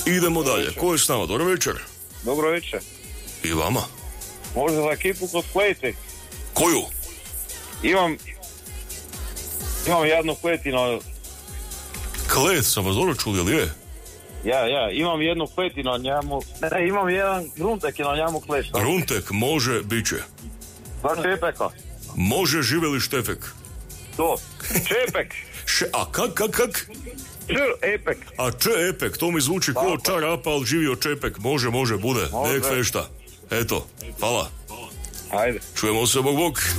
Idemo dalje. Ko je s nama? Dobro večer. Dobro večer. I vama. Možda za ekipu kod Kleti. Koju? Imam jednu kletinu. Klet, sam vas dobro čuli, ili je? Ja, imam jednu kletinu na njemu. Ne, imam jedan gruntek i na njemu kleta. Gruntek, može, bit će. Za Čepeka. Može, živeli Štefek. To. Čepek. A kak? Čepek. A Čepek, to mi zvuči ko čarapa, ali živio Čepek. Može, bude. Nek fešta. Eto, hvala. Ajde. Čujemo se, bok.